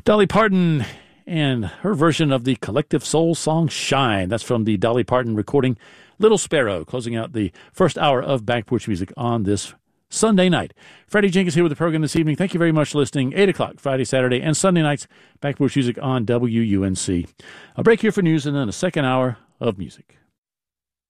Dolly Parton and her version of the collective soul song Shine. That's from the Dolly Parton recording Little Sparrow, closing out the first hour of Back Porch Music on this Sunday night. Freddie Jenkins here with the program this evening. Thank you very much for listening. 8 o'clock, Friday, Saturday, and Sunday nights, Back Porch Music on WUNC. A break here for news and then a second hour of music.